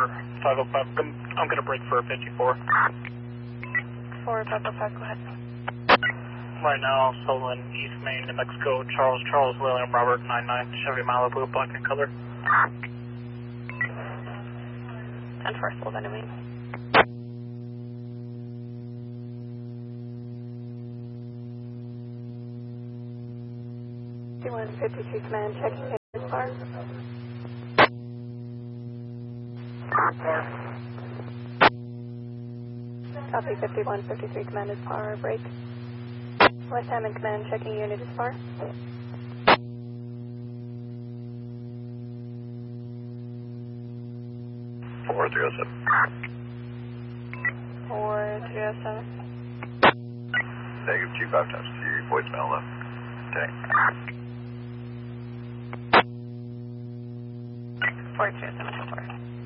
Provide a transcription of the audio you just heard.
505. I'm going to break for 54. 4505, go ahead. Right now, Sullivan, East Main, New Mexico, Charles, William, Robert, 99, Chevy Malibu, black and color. 10-4, Sullivan, New Main. 5153 command, checking in as far. Copy 5153 command is far, break. West Hammond command, checking unit is far. 4307. 4307. Negative 25 times 2, voicemail left. Tank. 4274.